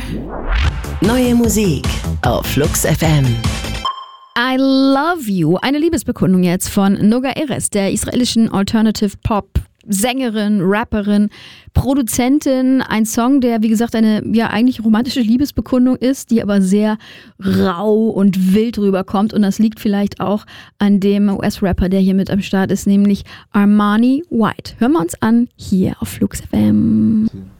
Neue Musik auf Flux FM. I Love You, eine Liebesbekundung jetzt von Noga Erez, der israelischen Alternative Pop Sängerin, Rapperin, Produzentin. Ein Song, der wie gesagt eine eigentlich romantische Liebesbekundung ist, die aber sehr rau und wild rüberkommt. Und das liegt vielleicht auch an dem US-Rapper, der hier mit am Start ist, nämlich Armani White. Hören wir uns an hier auf Flux FM.